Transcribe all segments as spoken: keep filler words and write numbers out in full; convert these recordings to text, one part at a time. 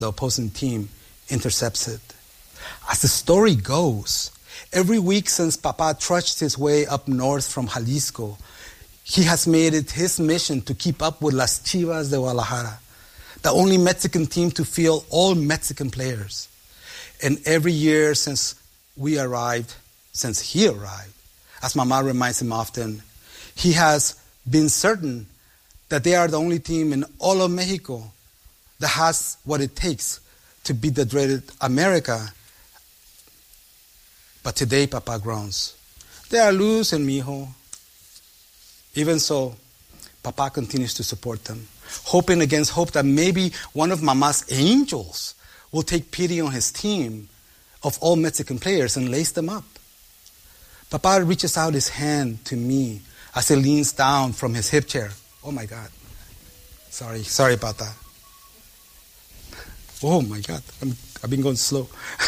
the opposing team intercepts it. As the story goes, every week since Papa trudged his way up north from Jalisco, he has made it his mission to keep up with Las Chivas de Guadalajara, the only Mexican team to field all Mexican players. And every year since we arrived, since he arrived, as Mama reminds him often, he has been certain that they are the only team in all of Mexico that has what it takes to beat the dreaded America. But today, Papa groans. They are losing, mijo. Even so, Papa continues to support them, hoping against hope that maybe one of Mama's angels will take pity on his team of all Mexican players and lace them up. Papa reaches out his hand to me as he leans down from his hip chair. Oh my God. Sorry, sorry about that. Oh my God, I'm, I've been going slow.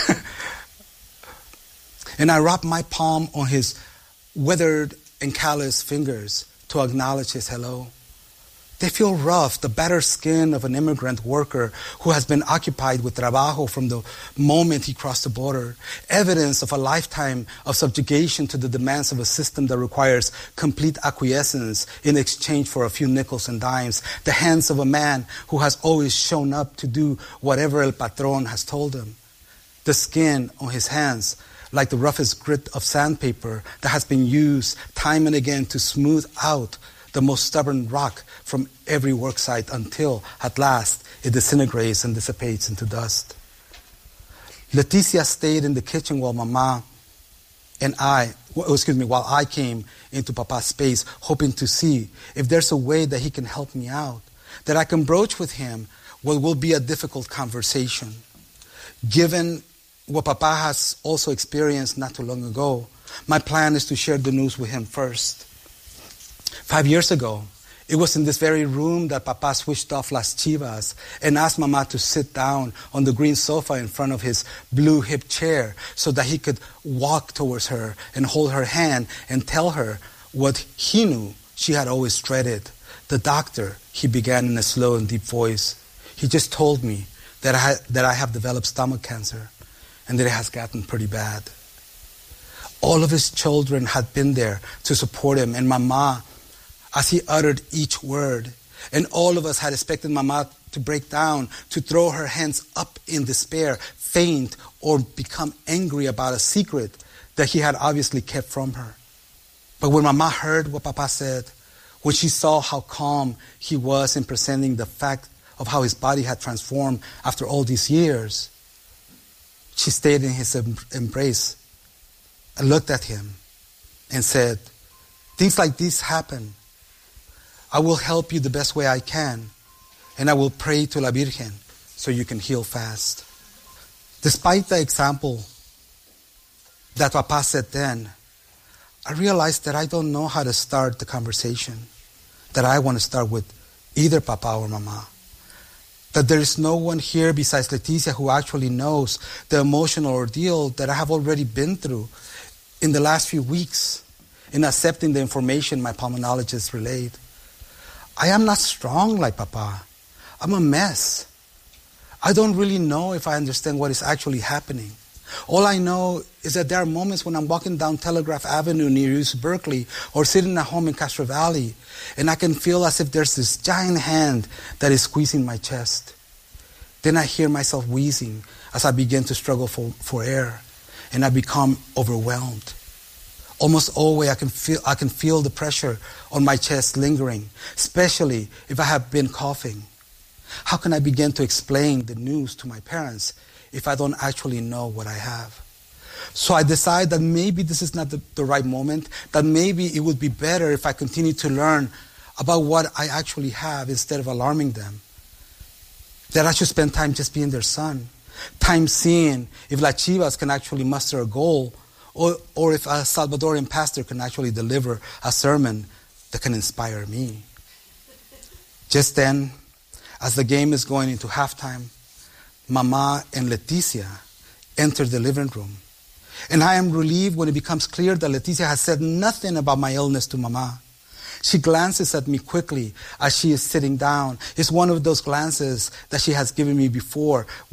And I wrap my palm on his withered and calloused fingers to acknowledge his hello. They feel rough, the battered skin of an immigrant worker who has been occupied with trabajo from the moment he crossed the border. Evidence of a lifetime of subjugation to the demands of a system that requires complete acquiescence in exchange for a few nickels and dimes. The hands of a man who has always shown up to do whatever el patron has told him. The skin on his hands, like the roughest grit of sandpaper that has been used time and again to smooth out the most stubborn rock from every worksite until, at last, it disintegrates and dissipates into dust. Leticia stayed in the kitchen while Mama and I, well, excuse me, while I came into Papa's space, hoping to see if there's a way that he can help me out, that I can broach with him what will be a difficult conversation. Given what Papa has also experienced not too long ago, my plan is to share the news with him first. Five years ago, it was in this very room that Papa switched off Las Chivas and asked Mama to sit down on the green sofa in front of his blue hip chair so that he could walk towards her and hold her hand and tell her what he knew she had always dreaded. The doctor, he began in a slow and deep voice, he just told me that I, that I have developed stomach cancer and that it has gotten pretty bad. All of his children had been there to support him, and Mama, as he uttered each word, and all of us had expected Mama to break down, to throw her hands up in despair, faint, or become angry about a secret that he had obviously kept from her. But when Mama heard what Papa said, when she saw how calm he was in presenting the fact of how his body had transformed after all these years, she stayed in his embrace and looked at him and said, "Things like this happen. I will help you the best way I can, and I will pray to La Virgen so you can heal fast." Despite the example that Papa said then, I realized that I don't know how to start the conversation that I want to start with either Papa or Mama. That there is no one here besides Leticia who actually knows the emotional ordeal that I have already been through in the last few weeks in accepting the information my pulmonologist relayed. I am not strong like Papa. I'm a mess. I don't really know if I understand what is actually happening. All I know is that there are moments when I'm walking down Telegraph Avenue near U C Berkeley or sitting at home in Castro Valley, and I can feel as if there's this giant hand that is squeezing my chest. Then I hear myself wheezing as I begin to struggle for, for air, and I become overwhelmed. Almost always I can feel I can feel the pressure on my chest lingering, especially if I have been coughing. How can I begin to explain the news to my parents if I don't actually know what I have? So I decide that maybe this is not the, the right moment, that maybe it would be better if I continue to learn about what I actually have instead of alarming them. That I should spend time just being their son, time seeing if La Chivas can actually muster a goal, or, or if a Salvadorian pastor can actually deliver a sermon that can inspire me. Just then, as the game is going into halftime, Mama and Leticia enter the living room. And I am relieved when it becomes clear that Leticia has said nothing about my illness to Mama. She glances at me quickly as she is sitting down. It's one of those glances that she has given me before